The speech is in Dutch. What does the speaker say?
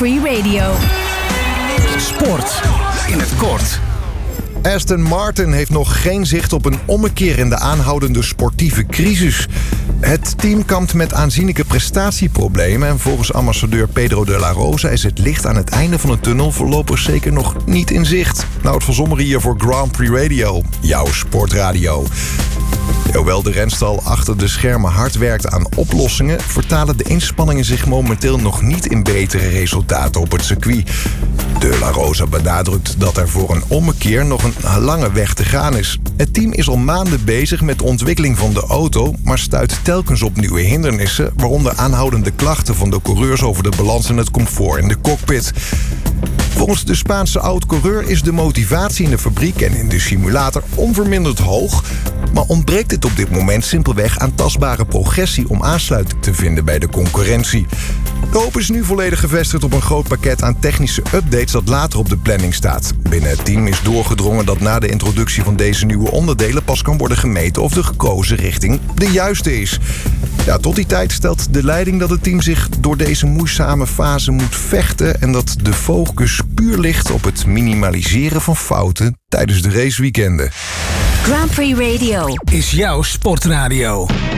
Prix Radio. Sport in het kort. Aston Martin heeft nog geen zicht op een ommekeer in de aanhoudende sportieve crisis. Het team kampt met aanzienlijke prestatieproblemen en volgens ambassadeur Pedro de la Rosa is het licht aan het einde van de tunnel voorlopig zeker nog niet in zicht. Nou, het Verzommeren hier voor Grand Prix Radio, jouw sportradio. Hoewel de renstal achter de schermen hard werkt aan oplossingen, vertalen de inspanningen zich momenteel nog niet in betere resultaten op het circuit. De La Rosa benadrukt dat er voor een ommekeer nog een lange weg te gaan is. Het team is al maanden bezig met de ontwikkeling van de auto, maar stuit telkens op nieuwe hindernissen, waaronder aanhoudende klachten van de coureurs over de balans en het comfort in de cockpit. Volgens de Spaanse oud-coureur is de motivatie in de fabriek en in de simulator onverminderd hoog, maar ontbreekt het op dit moment simpelweg aan tastbare progressie om aansluiting te vinden bij de concurrentie. De hoop is nu volledig gevestigd op een groot pakket aan technische updates dat later op de planning staat. Binnen het team is doorgedrongen dat na de introductie van deze nieuwe onderdelen pas kan worden gemeten of de gekozen richting de juiste is. Ja, tot die tijd stelt de leiding dat het team zich door deze moeizame fase moet vechten en dat de focus puur ligt op het minimaliseren van fouten tijdens de raceweekenden. Grand Prix Radio Is jouw sportradio.